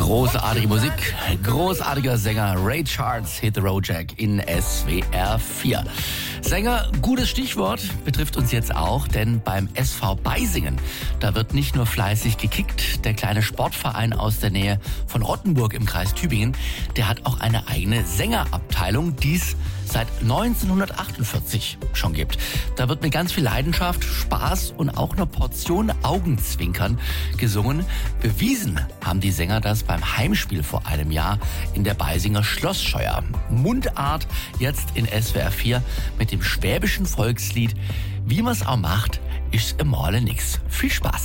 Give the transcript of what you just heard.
Großartige Musik, großartiger Sänger Ray Charles, Hit the Road Jack in SWR 4. Sänger, gutes Stichwort, betrifft uns jetzt auch, denn beim SV Beisingen, da wird nicht nur fleißig gekickt. Der kleine Sportverein aus der Nähe von Rottenburg im Kreis Tübingen, der hat auch eine eigene Sängerabteilung, die es seit 1948 schon gibt. Da wird mit ganz viel Leidenschaft, Spaß und auch eine Portion Augenzwinkern gesungen. Bewiesen haben die Sänger das beim Heimspiel vor einem Jahr in der Beisinger Schlossscheuer. Mundart jetzt in SWR 4 mit dem schwäbischen Volkslied Wie man's auch macht, ist emale nix. Viel Spaß.